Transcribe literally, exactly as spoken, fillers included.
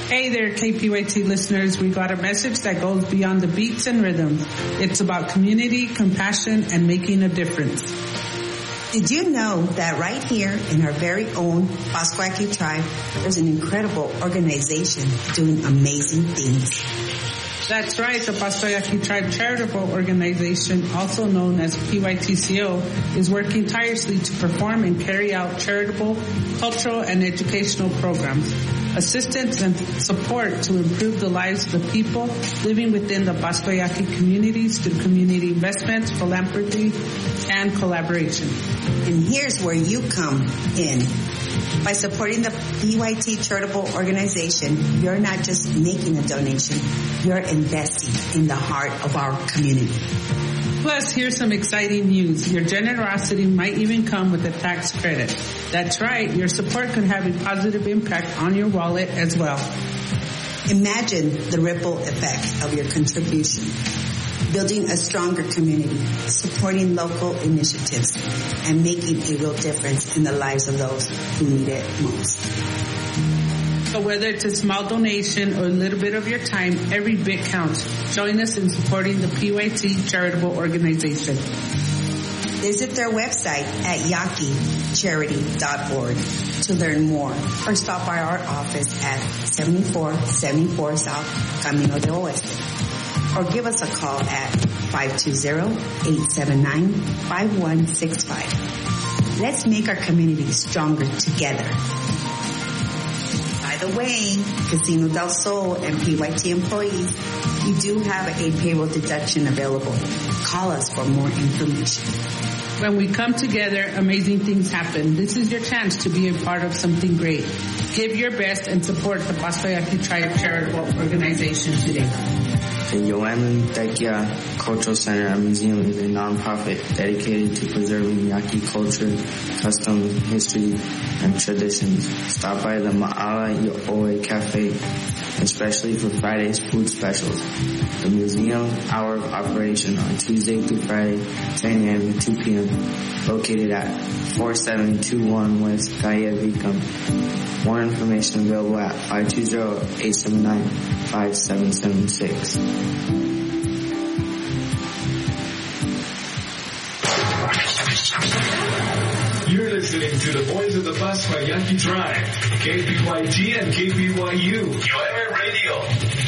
Hey there, K P Y T listeners. We got a message that goes beyond the beats and rhythms. It's about community, compassion, and making a difference. Did you know that right here in our very own Pascua Yaqui tribe, there's an incredible organization doing amazing things? That's right. The Pascua Yaqui Tribe Charitable Organization, also known as P Y T C O, is working tirelessly to perform and carry out charitable, cultural, and educational programs, assistance and support to improve the lives of the people living within the Pascua Yaqui communities through community investments, philanthropy, and collaboration. And here's where you come in. By supporting the P Y T Charitable Organization, you're not just making a donation, you're investing in the heart of our community. Plus, here's some exciting news. Your generosity might even come with a tax credit. That's right, your support could have a positive impact on your wallet as well. Imagine the ripple effect of your contribution. Building a stronger community, supporting local initiatives, and making a real difference in the lives of those who need it most. So whether it's a small donation or a little bit of your time, every bit counts. Join us in supporting the P Y T Charitable Organization. Visit their website at yaqui charity dot org to learn more, or stop by our office at seventy-four seventy-four South Camino de Oeste. Or give us a call at five two zero, eight seven nine, five one six five. Let's make our community stronger together. By the way, Casino del Sol and P Y T employees, you do have a payroll deduction available. Call us for more information. When we come together, amazing things happen. This is your chance to be a part of something great. Give your best and support the Pascua Yaqui Tribe Charitable Organization today. The Yoeman Tekia Cultural Center and Museum is a nonprofit dedicated to preserving Yaqui culture, customs, history, and traditions. Stop by the Ma'ala Yo'oe Cafe, especially for Friday's food specials. The museum hour of operation on Tuesday through Friday, ten a.m. to two p.m. located at four seven two one West Calle Vicam. More information available at five two zero, eight seven nine, five seven seven six. You're listening to the voice of the Pascua Yaqui Tribe, K P Y T and K P Y U.